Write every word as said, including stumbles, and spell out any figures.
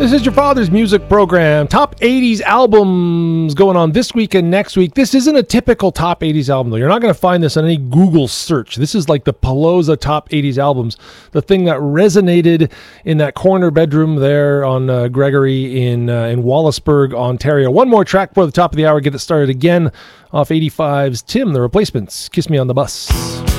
This is your father's music program. Top eighties albums going on this week and next week. This isn't a typical top eighties album, though. You're not going to find this on any Google search. This is like the Palooza top eighties albums, the thing that resonated in that corner bedroom there on uh, Gregory in uh, in Wallaceburg, Ontario. One more track before the top of the hour. Get it started again off eighty-five's Tim, The Replacements. Kiss Me on the Bus.